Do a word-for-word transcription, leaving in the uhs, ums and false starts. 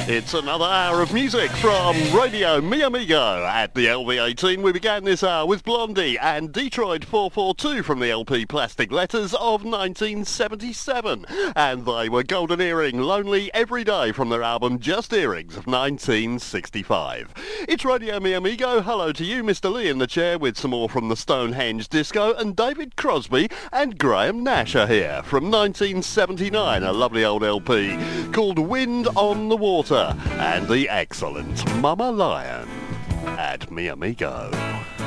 It's another hour of music from Radio Mi Amigo. At the L V eighteen, we began this hour with Blondie and Detroit four four two from the L P Plastic Letters of nineteen seventy-seven. And they were Golden Earring, Lonely Every Day from their album Just Earrings of nineteen sixty-five. It's Radio Mi Amigo. Hello to you, Mister Lee in the chair, with some more from the Stonehenge Disco, and David Crosby and Graham Nash are here from nineteen seventy-nine, a lovely old L P called Wind on the Water, and the excellent Mama Lion at Mi Amigo.